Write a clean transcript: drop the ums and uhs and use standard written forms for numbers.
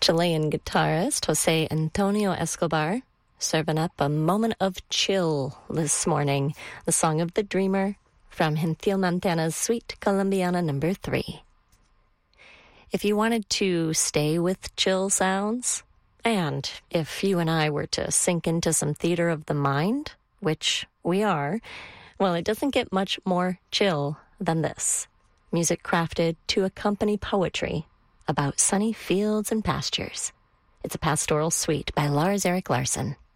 Chilean guitarist Jose Antonio Escobar serving up a moment of chill this morning. The Song of the Dreamer from Gentil Montana's Suite Colombiana No. 3. If you wanted to stay with chill sounds, and if you and I were to sink into some theater of the mind, which we are, well, it doesn't get much more chill than this. Music crafted to accompany poetry about sunny fields and pastures. It's a pastoral suite by Lars Erik Larsson.